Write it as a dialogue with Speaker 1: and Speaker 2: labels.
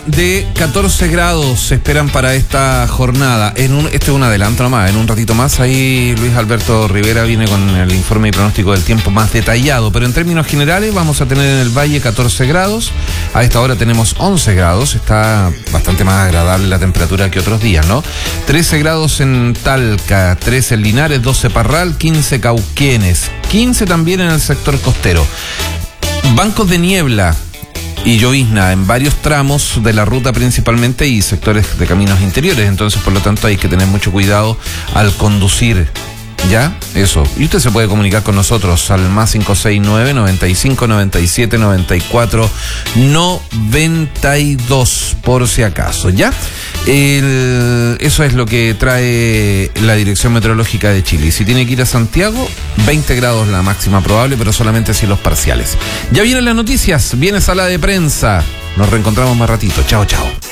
Speaker 1: De 14 grados se esperan para esta jornada. Este es un adelanto nomás. En un ratito más ahí Luis Alberto Rivera viene con el informe y pronóstico del tiempo más detallado. Pero en términos generales vamos a tener en el Valle 14 grados. A esta hora tenemos 11 grados. Está bastante más agradable la temperatura que otros días, ¿no? 13 grados en Talca, 13 en Linares, 12 Parral, 15 Cauquenes, 15 también en el sector costero. Bancos de niebla y llovizna en varios tramos de la ruta principalmente y sectores de caminos interiores, entonces por lo tanto hay que tener mucho cuidado al conducir. ¿Ya? Eso. Y usted se puede comunicar con nosotros al más 569-9597-94-92 por si acaso, ¿ya? Eso es lo que trae la Dirección Meteorológica de Chile. Y si tiene que ir a Santiago, 20 grados la máxima probable, pero solamente cielos parciales. Ya vienen las noticias, viene sala de prensa. Nos reencontramos más ratito. Chao, chao.